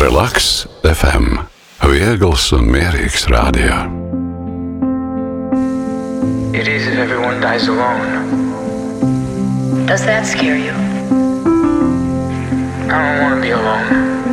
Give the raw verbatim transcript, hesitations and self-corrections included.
Relax F M, Virgils un mierīgs radio. It is if everyone dies alone. Does that scare you? I don't want to be alone.